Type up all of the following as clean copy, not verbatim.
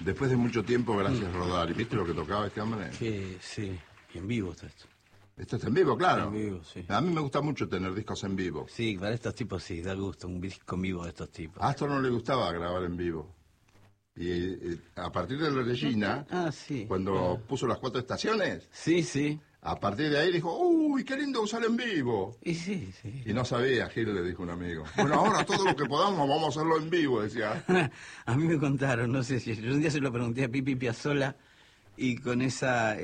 Después de mucho tiempo, gracias Rodari. ¿Viste lo que tocaba este hombre? Que sí, y en vivo está esto. Esto está en vivo, claro. En vivo, sí. A mí me gusta mucho tener discos en vivo. Sí, para estos tipos sí, da gusto, un disco en vivo de estos tipos. A Astor no le gustaba grabar en vivo. Y a partir de la Regina, sí. cuando puso las 4 estaciones, sí, sí. A partir de ahí dijo, uy, qué lindo usar en vivo. Y sí, sí. Y no sabía, Gil, le dijo un amigo. Bueno, ahora todo lo que podamos vamos a hacerlo en vivo, decía. A mí me contaron, no sé si yo un día se lo pregunté a Pipi Piazzolla y con esa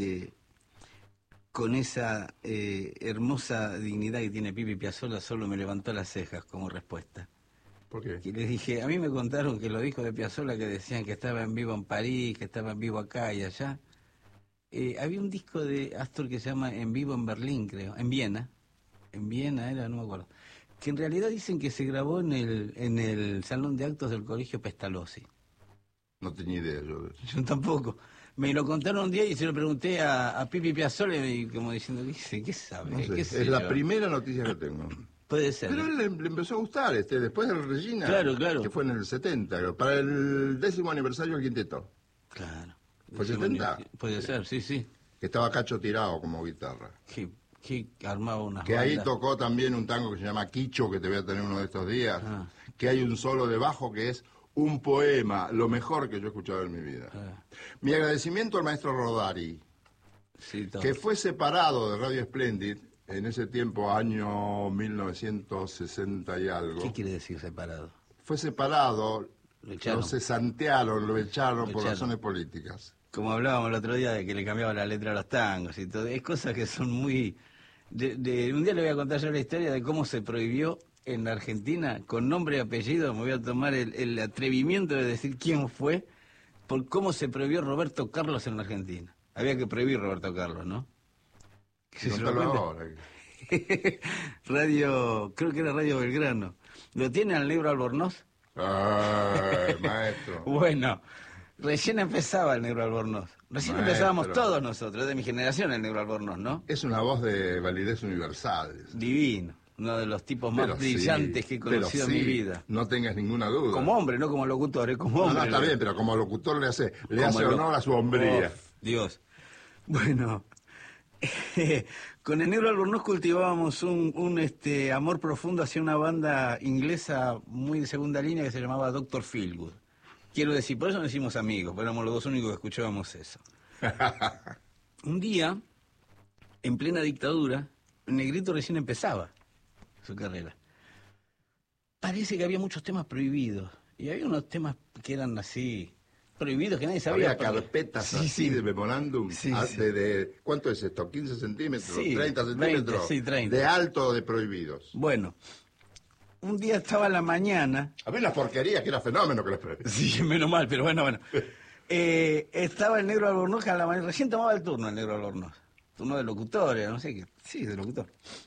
hermosa dignidad que tiene Pipi Piazzolla solo me levantó las cejas como respuesta. ¿Por qué? Y les dije, a mí me contaron que los discos de Piazzolla que decían que estaba en vivo en París, que estaba en vivo acá y allá. Había un disco de Astor que se llama En Vivo en Berlín, creo, en Viena era, no me acuerdo, que en realidad dicen que se grabó en el salón de actos del Colegio Pestalozzi. No tenía idea yo de eso. Yo tampoco. Me lo contaron un día y se lo pregunté a Pipi Piazzolla y como diciendo, ¿qué sabe? No sé, ¿Qué sé es la yo? primera noticia que tengo. Puede ser. Pero él le empezó a gustar, después del Regina, Claro. que fue en el 70, para el 10º aniversario del quinteto. Claro. ¿Fue 70? Puede ser, sí. Que estaba Cacho tirado como guitarra. Que armaba unas Que ahí bandas. tocó también un tango que se llama Quicho, que te voy a tener uno de estos días. Que hay un solo de bajo que es un poema, lo mejor que yo he escuchado en mi vida. Mi agradecimiento al maestro Rodari, Sí, que fue separado de Radio Splendid en ese tiempo, año 1960 y algo. ¿Qué quiere decir separado? Fue separado, lo cesantearon, lo echaron por razones políticas. Como hablábamos el otro día de que le cambiaba la letra a los tangos y todo, es cosas que son muy... un día le voy a contar yo la historia de cómo se prohibió en la Argentina, con nombre y apellido, me voy a tomar el atrevimiento de decir quién fue, por cómo se prohibió Roberto Carlos en la Argentina. Había que prohibir Roberto Carlos, ¿no? Ahora. Creo que era Radio Belgrano. ¿Lo tiene al Negro Albornoz? Ay, maestro. Bueno, recién empezaba el Negro Albornoz. Recién empezábamos todos nosotros, de mi generación el Negro Albornoz, ¿no? Es una voz de validez universal. Divino. Uno de los tipos más brillantes que he conocido en mi vida. No tengas ninguna duda. Como hombre, no como locutor, como hombre. No, está bien, pero como locutor le hace honor a su hombría. Dios. Bueno, con el Negro Albornoz cultivábamos un amor profundo hacia una banda inglesa muy de segunda línea que se llamaba Dr. Feelgood. Quiero decir, por eso nos hicimos amigos, pero éramos los dos únicos que escuchábamos eso. Un día, en plena dictadura, el Negrito recién empezaba su carrera. Parece que había muchos temas prohibidos, y había unos temas que eran así... prohibidos que nadie sabía. Había carpetas así de memorándum. De, ¿cuánto es esto? ¿15 centímetros? ¿30 centímetros? 30. De alto de prohibidos. Bueno, un día estaba a la mañana... Había una porquería que era fenómeno que los prohibidos. Sí, menos mal, pero bueno. Estaba el Negro Albornoz a la mañana, recién tomaba el turno el Negro Albornoz. Turno de locutores, no sé qué. Sí, de locutor.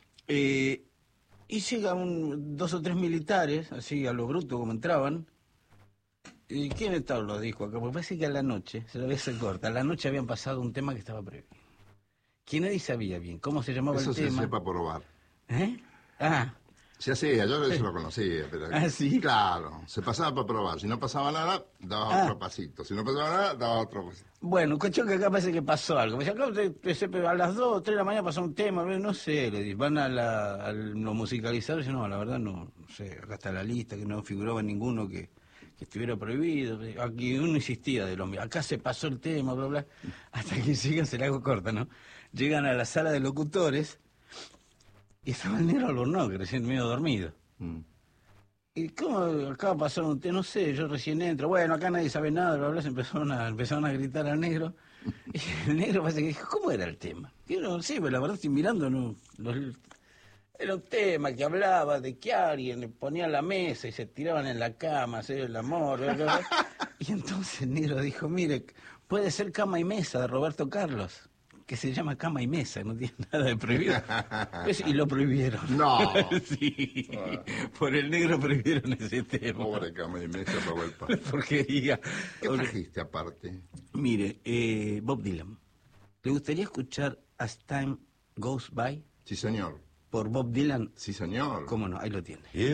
Y llegan 2 o 3 militares, así a lo bruto como entraban. ¿Y quién estaba? Lo dijo acá, porque parece que a la noche, se lo voy a hacer corta, a la noche habían pasado un tema que estaba prohibido. Que nadie sabía bien cómo se llamaba el tema. Eso se sepa probar. ¿Eh? Ah. Se hacía, yo eso lo conocía. Pero, sí. Claro, se pasaba para probar. Si no pasaba nada, daba otro pasito. Si no pasaba nada, daba otro pasito. Bueno, cuestión que acá parece que pasó algo. Acá a las 2 o 3 de la mañana pasó un tema, no sé, le dicen, van a los musicalizadores y no, la verdad no sé, acá está la lista, que no figuraba ninguno que estuviera prohibido. Aquí uno insistía de los acá se pasó el tema, bla, bla, hasta que llegan, se la hago corta, ¿no? Llegan a la sala de locutores y estaba el Negro Albornoz, que recién medio dormido. ¿Y cómo acaba de pasar un tema? No sé, yo recién entro. Bueno, acá nadie sabe nada, bla, bla, empezaron a gritar al Negro. Y el Negro parece que dijo, ¿cómo era el tema? Y no sé, pero la verdad estoy mirando, era un tema que hablaba de que alguien le ponía la mesa y se tiraban en la cama, hacer el amor, bla, bla, bla. Y entonces el Negro dijo, mire, puede ser Cama y Mesa de Roberto Carlos, que se llama Cama y Mesa, no tiene nada de prohibido. Pues, y lo prohibieron. No. Sí, por el Negro prohibieron ese tema. Pobre Cama y Mesa, pagó el pan. Porquería. ¿Qué trajiste aparte? Mire, Bob Dylan. ¿Le gustaría escuchar As Time Goes By? Sí, señor. Por Bob Dylan. Sí, señor. ¿Cómo no? Ahí lo tiene.